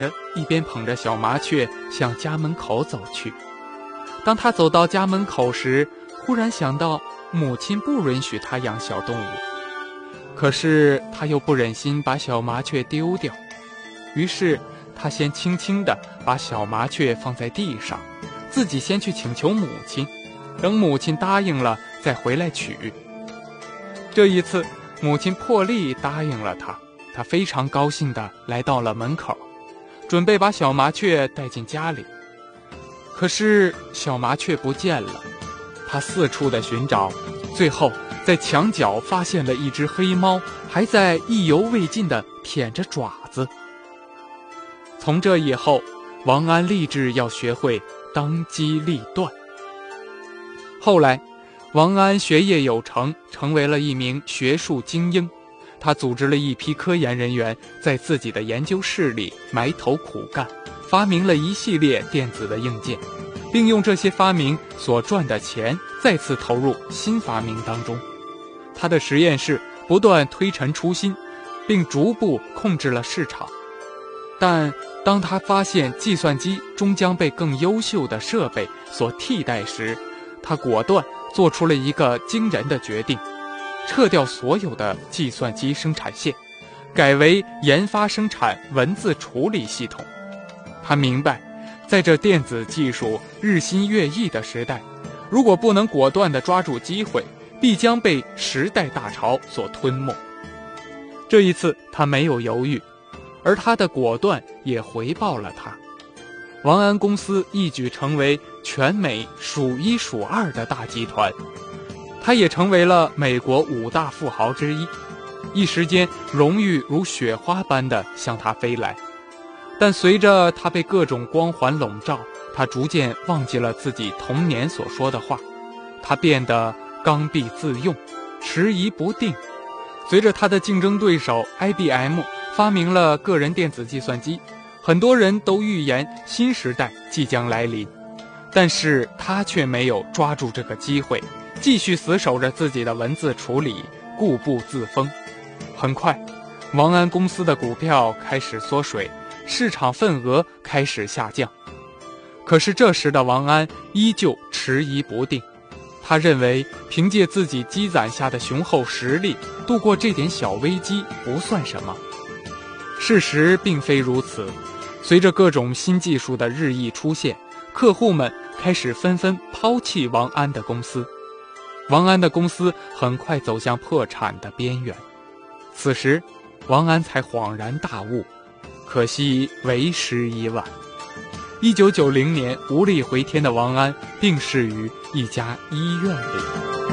一边捧着小麻雀向家门口走去。当他走到家门口时，忽然想到母亲不允许他养小动物，可是他又不忍心把小麻雀丢掉，于是他先轻轻地把小麻雀放在地上，自己先去请求母亲，等母亲答应了再回来取。这一次母亲破例答应了他，他非常高兴地来到了门口，准备把小麻雀带进家里。可是小麻雀不见了，他四处的寻找，最后在墙角发现了一只黑猫，还在意犹未尽地舔着爪子。从这以后，王安立志要学会当机立断。后来王安学业有成，成为了一名学术精英。他组织了一批科研人员，在自己的研究室里埋头苦干，发明了一系列电子的硬件，并用这些发明所赚的钱再次投入新发明当中。他的实验室不断推陈出新，并逐步控制了市场。但当他发现计算机终将被更优秀的设备所替代时，他果断做出了一个惊人的决定，撤掉所有的计算机生产线，改为研发生产文字处理系统。他明白，在这电子技术日新月异的时代，如果不能果断地抓住机会，必将被时代大潮所吞没。这一次他没有犹豫，而他的果断也回报了他。王安公司一举成为全美数一数二的大集团，他也成为了美国5大富豪之一，一时间荣誉如雪花般的向他飞来。但随着他被各种光环笼罩，他逐渐忘记了自己童年所说的话，他变得刚愎自用，迟疑不定。随着他的竞争对手 IBM 发明了个人电子计算机，很多人都预言新时代即将来临，但是他却没有抓住这个机会，继续死守着自己的文字处理，固步自封。很快，王安公司的股票开始缩水，市场份额开始下降。可是这时的王安依旧迟疑不定，他认为凭借自己积攒下的雄厚实力，度过这点小危机不算什么。事实并非如此，随着各种新技术的日益出现，客户们开始纷纷抛弃王安的公司。王安的公司很快走向破产的边缘。此时王安才恍然大悟，可惜为时已晚。1990年无力回天的王安病逝于一家医院里。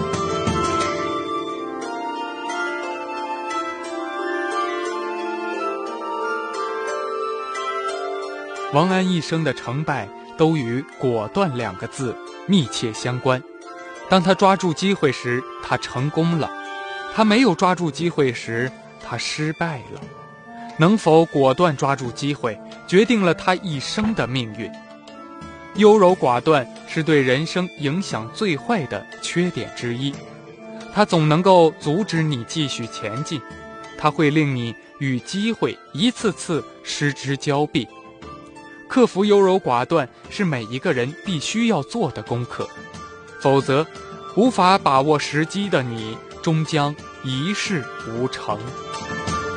王安一生的成败都与果断2个字密切相关。当他抓住机会时，他成功了；他没有抓住机会时，他失败了。能否果断抓住机会，决定了他一生的命运。优柔寡断是对人生影响最坏的缺点之一，它总能够阻止你继续前进，它会令你与机会一次次失之交臂。克服优柔寡断是每一个人必须要做的功课，否则无法把握时机的你终将一事无成。